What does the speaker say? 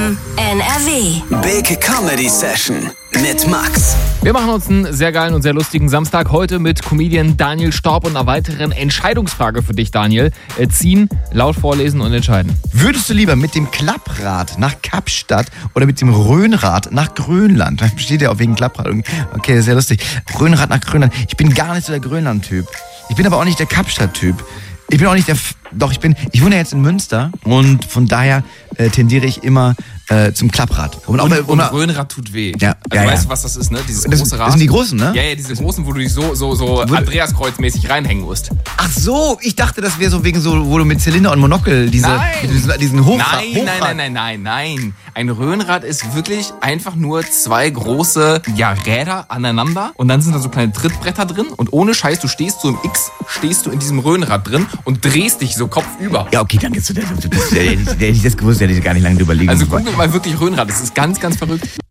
Fam NRW. Big Comedy Session mit Max. Wir machen uns einen sehr geilen und sehr lustigen Samstag heute mit Comedian Daniel Storb und einer weiteren Entscheidungsfrage für dich, Daniel. Ziehen, laut vorlesen und entscheiden. Würdest du lieber mit dem Klapprad nach Kapstadt oder mit dem Rhönrad nach Grönland? Da steht ja auch wegen Klapprad. Okay, sehr lustig. Rhönrad nach Grönland. Ich bin gar nicht so der Grönland-Typ. Ich bin aber auch nicht der Kapstadt-Typ. Ich bin auch nicht ich wohne ja jetzt in Münster und von daher tendiere ich immer zum Klapprad. Und Rhönrad tut weh. Ja, also weißt du, was das ist, ne? Dieses große Rad. Das sind die großen, ne? Ja, diese großen, wo du dich so Andreaskreuzmäßig reinhängen musst. Ach so, ich dachte, das wäre so wegen so, wo du mit Zylinder und Monokel diesen Hochrad. Nein. Ein Rhönrad ist wirklich einfach nur zwei große Räder aneinander und dann sind da so kleine Trittbretter drin und ohne Scheiß, du stehst so im X, stehst du in diesem Rhönrad drin und drehst dich so kopfüber. Ja, okay, danke. Hätte ich das gewusst, hätte ich gar nicht lange drüber liegen. Also guck mal wirklich Rhönrad, das ist ganz, ganz verrückt.